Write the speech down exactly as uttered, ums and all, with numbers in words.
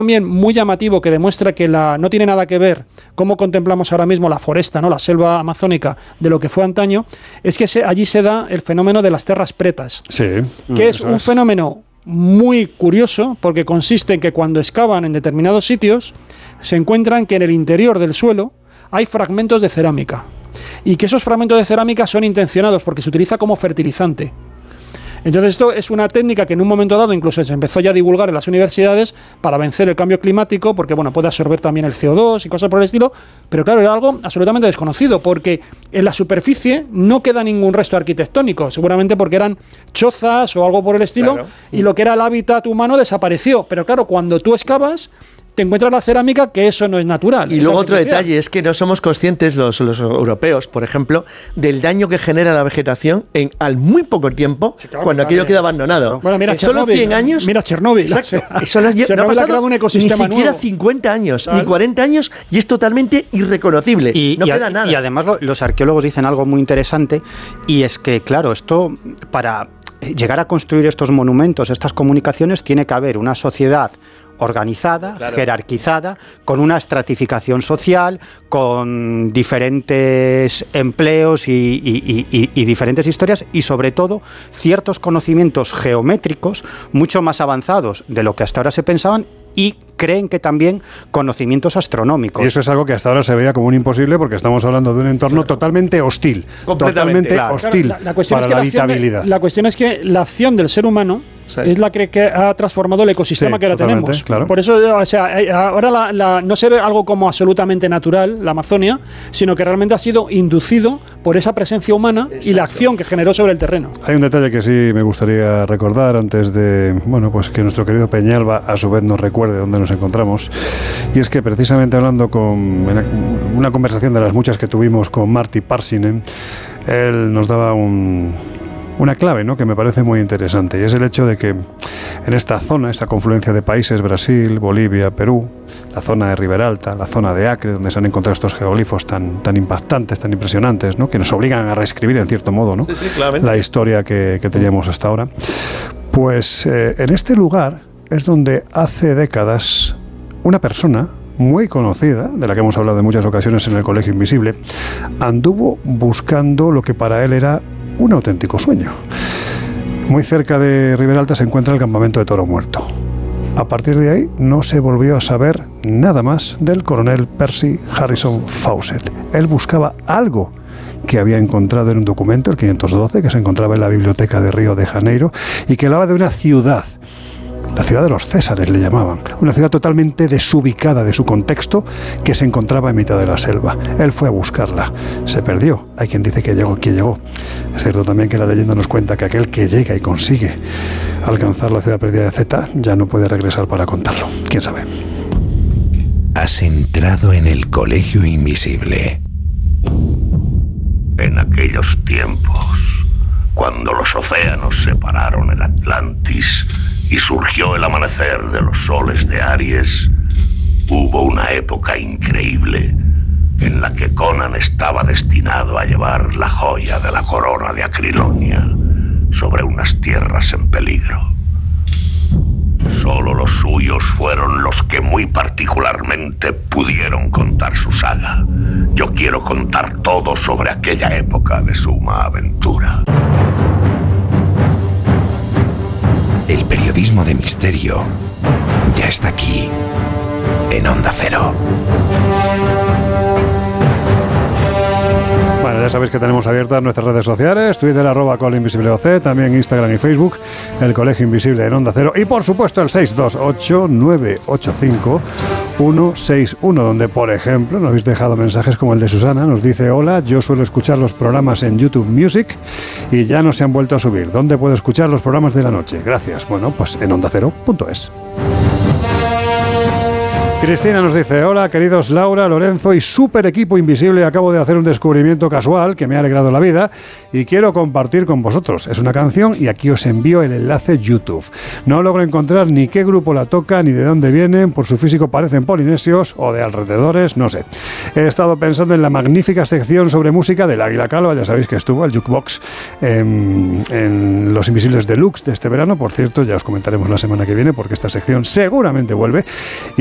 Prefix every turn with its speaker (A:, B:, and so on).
A: también muy llamativo que demuestra que la, no tiene nada que ver cómo contemplamos ahora mismo la foresta, ¿no?, la selva amazónica, de lo que fue antaño, es que se, allí se da el fenómeno de las terras pretas,
B: sí,
A: que es un es. fenómeno muy curioso porque consiste en que cuando excavan en determinados sitios se encuentran que en el interior del suelo hay fragmentos de cerámica y que esos fragmentos de cerámica son intencionados porque se utiliza como fertilizante. Entonces esto es una técnica que en un momento dado incluso se empezó ya a divulgar en las universidades para vencer el cambio climático, porque bueno, puede absorber también el C O dos y cosas por el estilo, pero claro, era algo absolutamente desconocido, porque en la superficie no queda ningún resto arquitectónico, seguramente porque eran chozas o algo por el estilo, claro. Y lo que era el hábitat humano desapareció, pero claro, cuando tú excavas, te encuentras la cerámica, que eso no es natural.
C: Y luego otro detalle es que no somos conscientes, los, los europeos, por ejemplo, del daño que genera la vegetación en al muy poco tiempo, sí, claro, cuando aquello queda abandonado.
A: Bueno, mira,
C: en solo cien años...
A: Mira Chernóbil.
C: Exacto. Eso no, no ha pasado un ecosistema ni siquiera nuevo. cincuenta años, claro. Ni cuarenta años, y es totalmente irreconocible.
D: Y,
C: no
D: y
C: queda
D: a,
C: nada.
D: Y además lo, los arqueólogos dicen algo muy interesante, y es que, claro, esto para llegar a construir estos monumentos, estas comunicaciones, tiene que haber una sociedad organizada, claro. Jerarquizada, con una estratificación social, con diferentes empleos y, y, y, y diferentes historias, y sobre todo ciertos conocimientos geométricos mucho más avanzados de lo que hasta ahora se pensaban, y creen que también conocimientos astronómicos.
B: Y eso es algo que hasta ahora se veía como un imposible, porque estamos hablando de un entorno claro. totalmente hostil, totalmente claro. hostil claro, la, la cuestión para es que la, la habitabilidad.
A: De, la cuestión es que la acción del ser humano sí. es la que, que ha transformado el ecosistema sí, que ahora tenemos.
B: Claro.
A: Por eso, o sea, ahora la, la, no se ve algo como absolutamente natural, la Amazonia, sino que realmente ha sido inducido por esa presencia humana. Exacto. Y la acción que generó sobre el terreno.
B: Hay un detalle que sí me gustaría recordar antes de, bueno, pues que nuestro querido Peñalba a su vez nos recuerde dónde nos encontramos, y es que precisamente hablando con una conversación de las muchas que tuvimos con Marty Parsinen, él nos daba un, una clave, ¿no?, que me parece muy interesante, y es el hecho de que en esta zona, esta confluencia de países, Brasil, Bolivia, Perú, la zona de Riberalta, la zona de Acre, donde se han encontrado estos geoglifos tan, tan impactantes, tan impresionantes, ¿no?, que nos obligan a reescribir en cierto modo, ¿no?, sí, sí, la historia que, que teníamos hasta ahora. Pues eh, en este lugar es donde hace décadas una persona muy conocida, de la que hemos hablado en muchas ocasiones en el Colegio Invisible, anduvo buscando lo que para él era un auténtico sueño. Muy cerca de Riberalta se encuentra el campamento de Toro Muerto. A partir de ahí no se volvió a saber nada más del coronel Percy Harrison Fawcett. Él buscaba algo que había encontrado en un documento, el quinientos doce, que se encontraba en la biblioteca de Río de Janeiro, y que hablaba de una ciudad, la ciudad de los Césares le llamaban, una ciudad totalmente desubicada de su contexto, que se encontraba en mitad de la selva. Él fue a buscarla, se perdió, hay quien dice que llegó, que llegó. Es cierto también que la leyenda nos cuenta que aquel que llega y consigue alcanzar la ciudad perdida de Zeta ya no puede regresar para contarlo, quién sabe.
E: Has entrado en el Colegio Invisible.
F: En aquellos tiempos, cuando los océanos separaron el Atlantis y surgió el amanecer de los soles de Aries, hubo una época increíble en la que Conan estaba destinado a llevar la joya de la corona de Acrilonia sobre unas tierras en peligro. Solo los suyos fueron los que muy particularmente pudieron contar su saga. Yo quiero contar todo sobre aquella época de suma aventura.
E: El periodismo de misterio ya está aquí, en Onda Cero.
B: Bueno, ya sabéis que tenemos abiertas nuestras redes sociales, Twitter, arroba colinvisibleoc, también Instagram y Facebook, el Colegio Invisible en Onda Cero, y por supuesto el seis dos ocho, nueve ocho cinco, uno seis uno, donde por ejemplo nos habéis dejado mensajes como el de Susana, nos dice: hola, yo suelo escuchar los programas en YouTube Music y ya no se han vuelto a subir. ¿Dónde puedo escuchar los programas de la noche? Gracias. Bueno, pues en onda cero punto es. Cristina nos dice: hola queridos Laura, Lorenzo y super equipo invisible, acabo de hacer un descubrimiento casual que me ha alegrado la vida y quiero compartir con vosotros. Es una canción y aquí os envío el enlace YouTube. No logro encontrar ni qué grupo la toca ni de dónde vienen, por su físico parecen polinesios o de alrededores, no sé. He estado pensando en la magnífica sección sobre música del Águila Calva, ya sabéis que estuvo el Jukebox en, en Los Invisibles Deluxe de este verano, por cierto, ya os comentaremos la semana que viene porque esta sección seguramente vuelve.